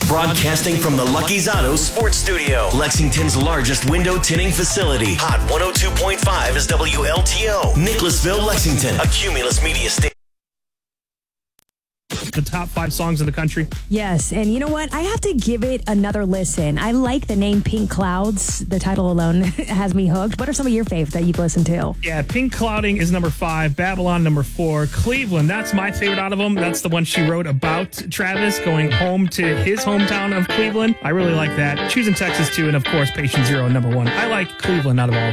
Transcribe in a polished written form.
Broadcasting from the Lucky's Auto Sports Studio, Lexington's largest window tinting facility. Hot 102.5 is WLTO. Nicholasville, Lexington, a Cumulus Media Station. The top 5 songs in the country. Yes, and you know what? I have to give it another listen. I like the name Pink Clouds. The title alone has me hooked. What are some of your faves that you've listened to? Yeah, Pink Clouding is number 5, Babylon number 4, Cleveland, that's my favorite out of them. That's the one she wrote about Travis going home to his hometown of Cleveland. I really like that. Choosing Texas too, and of course Patient Zero number 1. I like Cleveland out of all.